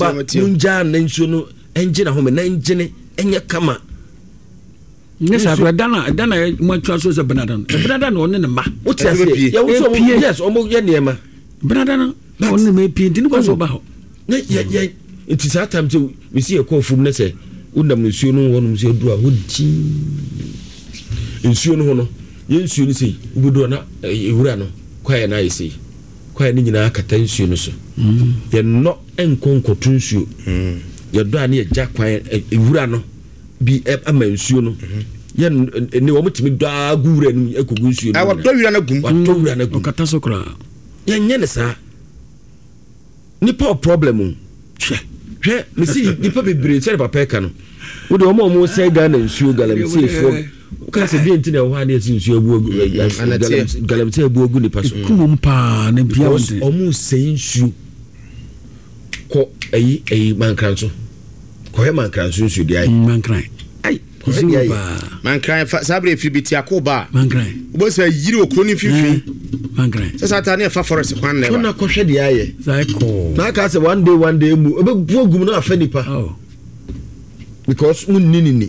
munja na nsuo no engine na home na engine enye kama nesa ko dana mo atwa so se benadan one ne ma wote ase ya wo so yes omo ye niema benadan one me pie din ko so ba ho na ya it is that time to we see a call from na say unam nsuo no wonum se du a hodi nsuo no ho no ye nsuo ni sei ubudo na ewura no kwaye na yesi kwaye ni nyina akata nsuo no so ye no enkonkotu nsuo ye do ani ye ja kwaye ewura no bi ama nsuo no ye ne wo mutimi do agura no ekogu nsuo no awo do wura na gum wato wura na gum kata so kra ye nyene sa ni problem hwe me si nipa bebre se papa ka no wo de omo se Ghana nsuo galamsey fo ka se bi ntina ho ane si nsuo abu galamsey abu ogu nipa so kumum pa na bia wonde omo se nsuo ko ayi mankran so ko he mankran so nsuo di ai mankran ai mankran sabre fi biti akoba mankran bo se yiri okro ni fifi mankran se sata ne fa forest kwan ne ba na ko hwe di aye cycle na ka se one day mu obebu ogum na afa nipa because unni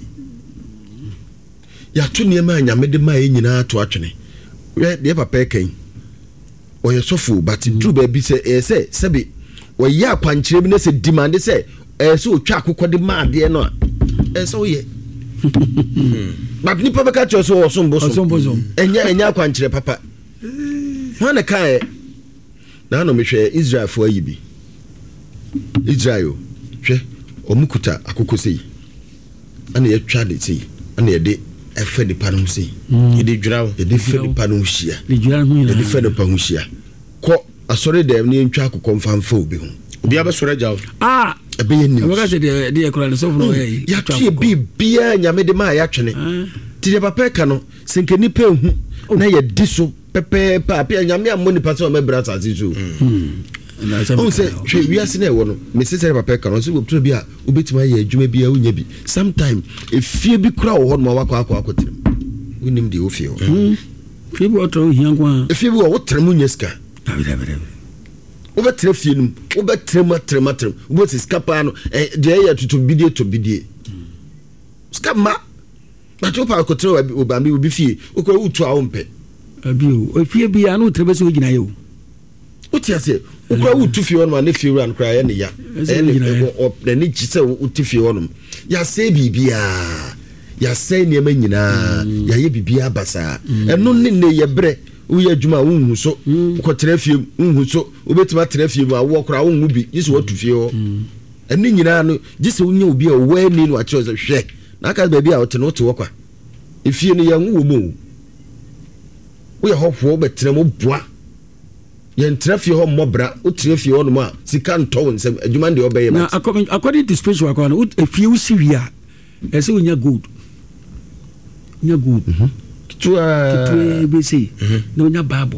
ya to niema anyame de ma nyina to atwene we de papa kan oye sofo but true ba bi se sebe oye akwankyere bi na se demand se se otwa akokɔ de ma ade no se oye but nipa beka cho so osomboso enya akwankyere papa wana kai na no mehwe Israel fo ayi bi Israel hwe omukuta akokɔ sei ana ye twa de sei ana ye de efe de panu sei ye de dwirawo ye de fe de panu hia de dwirawo hu ye de fe de panu hia ko asore dem ne ntwa akokɔ mfamfa obi ho obi abesore jawo ebe ye news obi ka se de ekura le so fo ye ya twa bi bia nyame de ma ya twene ti de papa ka no senke nipa hu na ye di so pepe pa nyame amoni pa se o mebra sa so on say we are seen e wo no me se papa ka no so wo bi a obetima ye adwuma bi a unya bi sometime efie bi kura wo ho no wakọ akotirim unim de ofie ho fie bi otro hian kwa efie bi wo trem unya ska wo betre fie num wo betrem wo se skapa no de ya tutu bidie skama ba to pa akotirim obambi obi fie wo ko utu a wo mpe abi o fie bi anu trebe so gina yo uti ase ukwa utufi wonu na fie ran kra ya ne ya na ni chise utufi wonu ya se bibia ya se ne ma nyina ya ye bibia basa eno ne ye bre uye adwuma unhu so ko trafie unhu so obetima trafie ma wo kra unhu bi yiso watufie ho eno nyina no gise unya obi a wo ani no a che so hwe na aka ba bia wote no wote wo kwa efie ne ya nwu wo mo wo ye hofo betre mo boa yen trafie ho mobra o trafie ho no ma sika nto nsem adwuma de obeye na according to spiritual akwana o efie wo siria ese onya gold tuwa bc na onya bible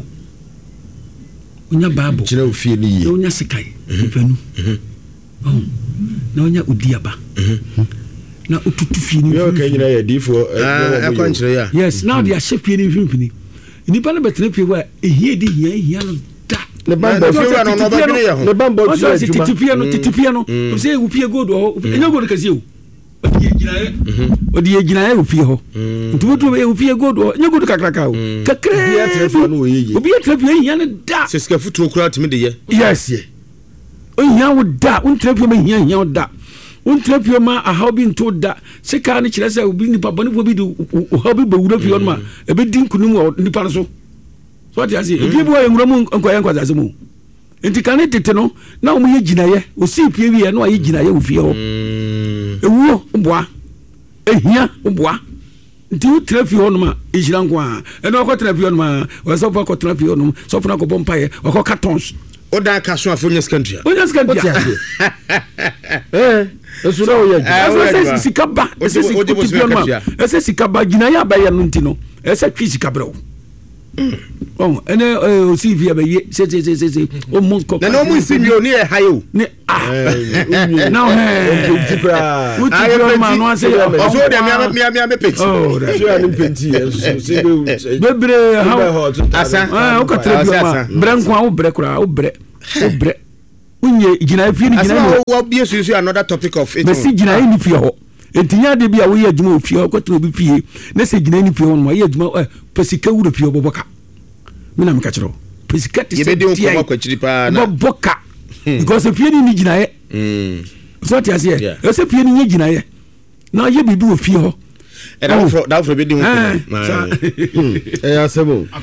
chira ofie ni ye onya sikai penu na onya odiaba na otutu fie ni yo kan nyina ya difo akwanchire ya yes now they are shaping ni fimfini nipa na betre pie wa ehie di hia no ne bambo fie no no ba gine ya ho ne bambo so titipia no se wo pie gold ho enya gold kasi o odi egina ya ofie ho ntubutu e ofie gold ho enya gold kakraka o kakre ya trafie no oyeye obi ya trafie hia ne da se ska futuro kura timi de ye yes ye o hia wo da un trafie ma hia wo da un trafie ma a how be to da se ka ne kire se obi nipa bone bo bi do o how be bewura fie no ma e be din kunum nipa so so ti ase ebi bo enwura mu nkoya nkwaza se mu enti kan tete no na o mu ye ginaye o si pie wi no ayi ginaye o fie ho ewu oboa ehia oboa nti o trafie ho no ma ejira nkwa e no ko trafie ho no ma o so ko trafie ho no so funa ko bompa ye o ko cartons o da ka so afonya skantia eso na o ye ese sikaba ese sikaba ginaye abaye no nti no ese twi sikabro ene o si via be se o mo ko na no mo si mi oni e hayo ni now tipra ayo ma no ase o so de mi peti so ya ni peti so se bebre ha asa o ka trebe ma bre nkwa o bre kura o bre unye gina fie ni gina wo be so another topic of it. Me si gina ni fie ho. Entinya de bia wo ye adwuma ofie ho kwatena obi fie. Na se gina ni fie ho no ye adwuma pesika wuro fie oboboka. Me na me ka kiro. Pesika te se. Ye be de unko kwachiri pa na. Oboboka. Because fie ni gina ye. So ti ase ye. E se fie ni gina ye. Na ye bibi ofie ho. E da for be de unko. Asebo.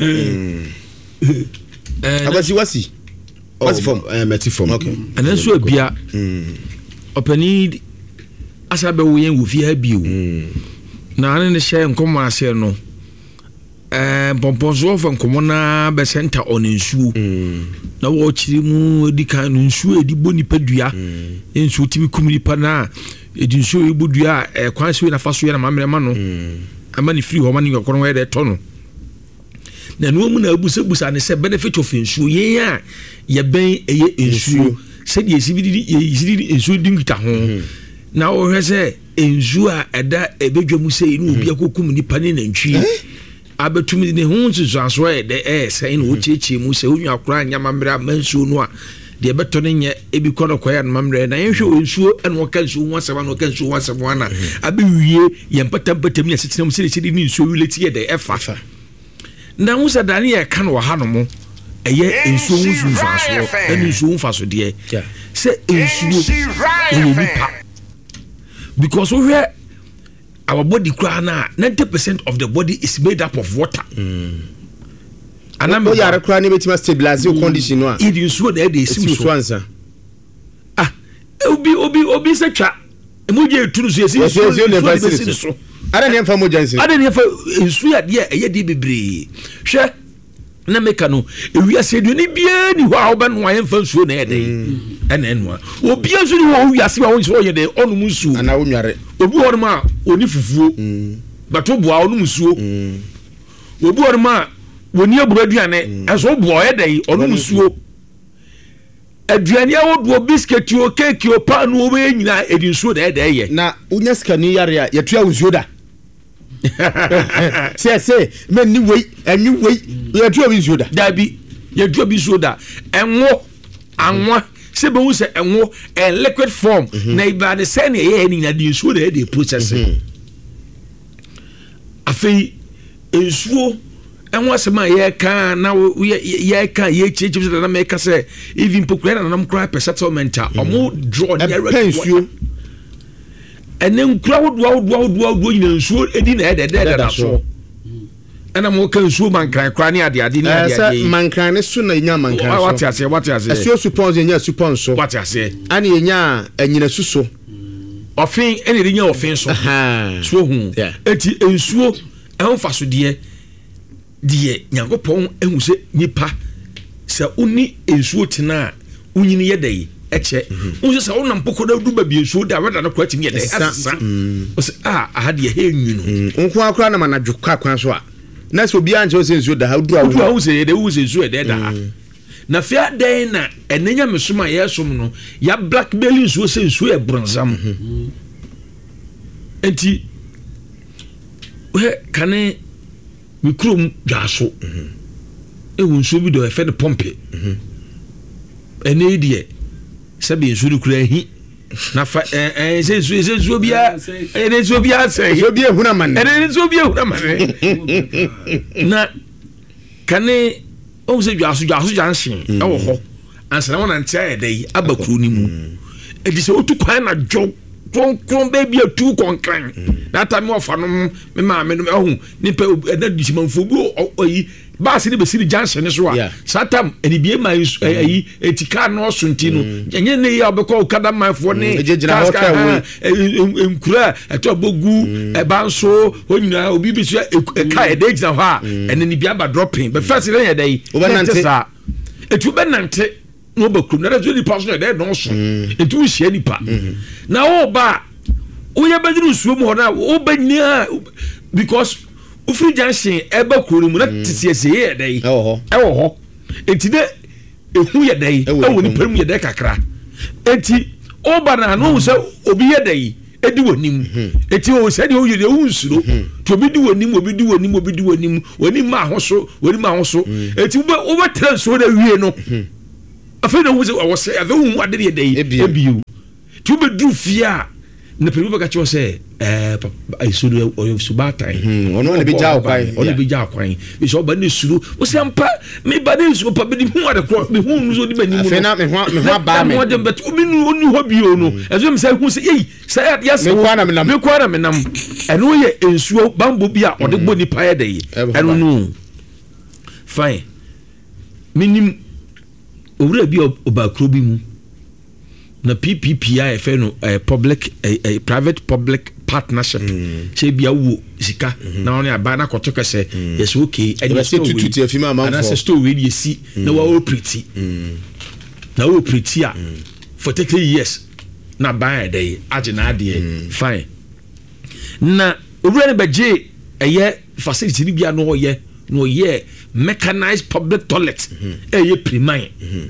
Abasi wasi. What's form? Meti form. Okay. And then so bia opani asabe wo yen wo fi ha bio. Na ane ne share nkomo ase no. Pomponso of nkomo na be center on nsuo. Na wo chiri mu edi kan nsuo edi boni padua. Nsuo timi kumni pa na edi nsuo ebodua kwan se na faso ye na mamrema no. Ama ni free ho ma ni nkoro we de to no. Na no mu na abusabusa ne se benefit of nsuo yen a ye ben eye nsuo se die sibidi nsuo dingita ho na o hwese nsuo a eda ebedwamu sei no obi akokum nipa ne nantwi abetumi ne ho nsuso aso e de sei no ocheche mu se onwa akora nyama mra mansuo no a de beto ne nye ebi kono koya no mamre na yenhwe nsuo ene wo kan nsuo wasema no kan nsuo wasema na abewie ye mpatam ne setenam siri ni nsuo wileti ye de efa na wo sa dani e kan wo ha no mo eye nsuo nsuso aso ene nsuo mfaso de se nsuo nipa because we our body na 90% of the body is made up of water. Anam yare kra ne betima stabilize your condition no a it nsuo na dey so ansa obi se twa emoje tunu so yesi so ada ne mfa moja nsi ada ne mfa nsuo ade eye de bebre hwe na meka no ewia se du ni bia ni ho a obenu aye mfa nsuo na ede ene eno obi nsuo ni ho wia se wa won so ye de onum nsuo ana wonware obi ho ma oni fufuo bato boa onum nsuo obi ho ma woni abuaduane enso boa ye de onum nsuo aduane awodo biscuit o cake o pan o we nyina edi nsuo da ede ye na unya skani yare ya yetua nsuo da se men ni wei eni wei yetua bi nsuo da da bi yetua bi nsuo da enwo anwa se be hu se enwo liquid form na ibade se na ye ni na di nsuo da ede process afei nsuo enwa se ma ye kan na ye kan ye cheche na make say even pokura na nam cry per settlement omo draw near nsuo enen kura wodo nyina nsuo edi na ede da so ana mo kan nsuo mankran kra ne ade ne ade mankran ne so na nya mankran so what ase asio suppose nya suppose so what ase ani nya anyina suso ofin ene nya ofin so so hu eti nsuo enfa so de Nyankopon ehu se nipa se uni ensuo tena unyini yedai eche unse se wona mpoko da duba bi ensuo da weda na kwati mi yedai asasa o se ahade he nwunu nko akra na manadwukwa kwan so a na se obi anje o se ensuo da ha du awu se yedai u se ensuo de da na fia den na enenya mesoma yesom no ya blackmail ensuo se ensuo e bronzam enti we kane mikrom dwaso ewu nsuo bi do efe de pompe ene die sabi nsuo de kura hi na fa se nsuo bia ene nsuo bia se nsuo bia huna man ene nsuo bia huna man na kane o se dwaso jansin e wo ho ansa na wona ntia e dai abakuru ni mu e di se otu kwan na jo kon baby atu konkran na ta me ofa no me ma me no ehun nipa na disimanfo bi oyi baasi ni besi ni jansen so a satam eni bie ma yi etika no sunti no enye ne ya obekọ okada manfo ne enkura eto bogu ebanso onyina obi bi so ka e de gina ha ene ni bia ba dropping but first le ye dey obanante etu benante no bakum na rezo ni person dey don so etu hia nipa na wo ba wo ye bediru suo mu ho na wo banya because ufri jansin eba kuru mu na tisiese ye dey ewo ho enti de ehu ye dey ewo ni pam ye dey kakra enti oba na no se obi ye dey edi wonim enti o se de o ye de unsuro to obi di wonim wonim ma ho so enti wo be transfer da wie no afei na wo se wo se afei wo ade de dey ebio tu be du fia na pelu baka cho se isuru o subatan ono le bi ja okwan ono bi ja okwan bi so ba ne suru wo se ampa me ba ne suru pa be di hu ade kro me hu no so di bani mu afei na me ho ba me mo de bet obi nu oni ho bio no ezo me say hu se ei say yes me kwa na me nam eno ye ensuo bambo bi a ode boni pa ye dey eno no fine minim owura bi obakro bi mu na PPP a efe no public private public partnership che bia wo sika na oni aba na koto kese yes okay and say tutu afima amamfo na say store we dey see na wa operate na wo operate a for 30 years na buy dey agina ade fine na owura ne beje eye facility bia no ye mechanized public toilet eye primine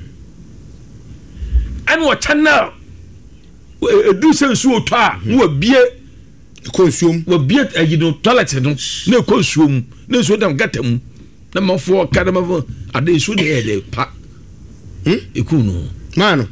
and what channel do sense wo to a wo bie consume wo bie toilet no na consume na so dem gata mu na mafo ka na mafo ade so de pa ekunu mano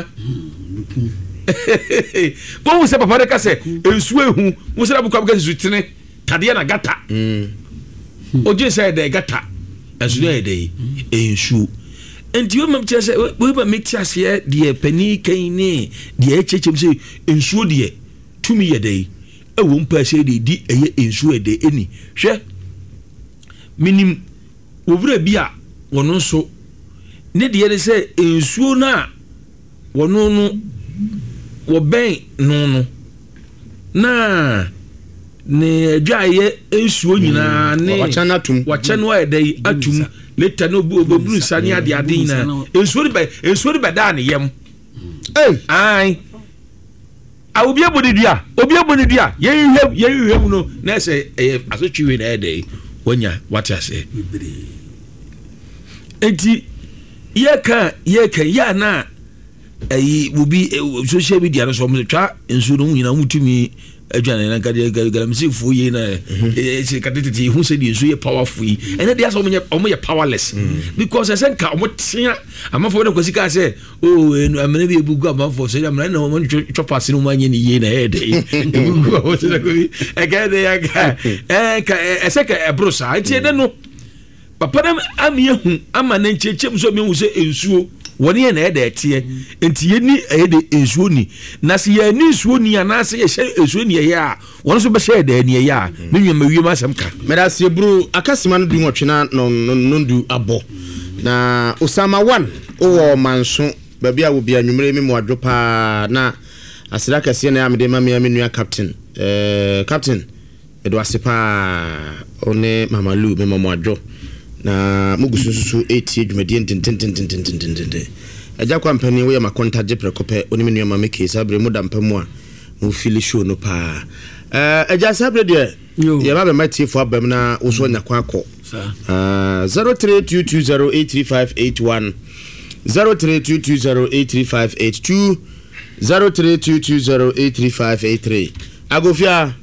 ko wo se papa de ka se ensu ehu wo se abukwa ga su tene tade na gata oje se de gata ensu de ensu enti wo mam tiase wo ba metiase ye de pani kan ni de echechem se ensuo de tumi ye de ewo mpa se de di eye ensuo de eni hwe minim ovura bi a wono so ne de ye se ensuo na wono no wo ben no na ne adwaye ensuo nyina ne wacha no aye de atum later no oburu sani ade na ensuo be da ne yem ai a obi abodidua ye no na se asotwiwe na ede wonya wata se enti ye ka ya na obi social media no so mo twa ensuo no nyina mutumi adwane na galamsi fuye na se kadetiti hu se di ensuo ye powerful and they are so omo powerless because I said ka omo tia amafo na kwasika se amana bi ebugu amafo se amana na omo chopase no manye ni ye na head ebugu o se ko agade ya ka eseka ebrosa enti de no papa na amiyehu amana nchechem so mehu se ensuo woni na ede tie enti yeni ede ensuo ni na se ye ni ensuo ni ana se ye ensuo ni ye a won so be share de ni ye a menwem mawie masem ka meda se bru akasima no du nwotwena no ndu abo na Osama 1 o manso babia wo bia nwumre mi mo adwopa na asira kase na amede ma me nua captain edo asepa one mamalu me mo adwo na mugususu etie dwumadi ntintintintintintintin aja kwa mpani wo ya makonta je prekope oni menu ma make sabre mu dampamu a mu fili show no pa aja sabre de ya ba be matie fo abam na wo so nya kwa akọ 0322083581 0322083582 0322083583 agofia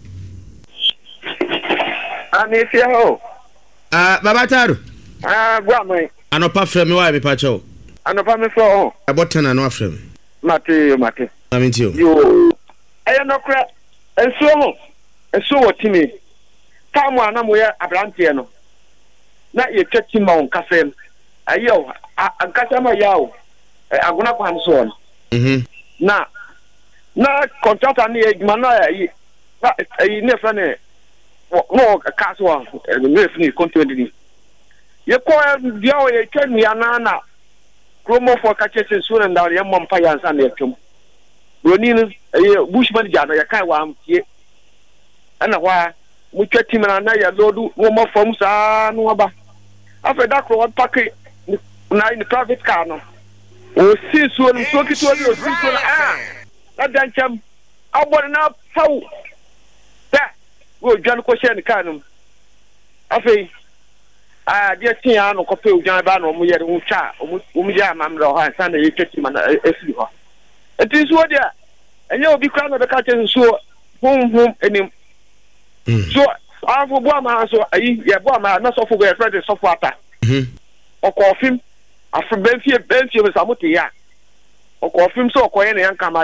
Anifia ho Baba Taru. Guamai. Anopa frame wa me pacho. Anopa me so. Abotana no frame. Mate. Amintio. Yo. Ayo no kra. Enso wotimi. Tamu ana mo ya abrantie no. Na ye twati ma on kafem. Ayo ankasa ma yawo. Aguna kwa nso on. Na contractor ni ejuma na yi. Na yi ne fa ne no kaswa mefni kontodi ye ko dia o ye twanu ya na kromo for kache sura nda ya mompa ya nsa na etwom roni no bushman ja no ya kai wa amtie ana wa mu twati mana na ya lodu no mo fam sa no aba afa da kro pack na in private car no o si so no so kito o si so na danchem abon na pau go dwan ko shen kanum afei dia tia no ko pe dwan ba no mo yere hu twa o ya mamro ha san na yetwati mana efiri ho enti so dia enye obi kra no be ka che so hum enim so afo bo ama so ayi ye bo ama na so fo go friend so fo ata o ko fim afi benfie benfie be samote ya okofim so okoye ne yanka ma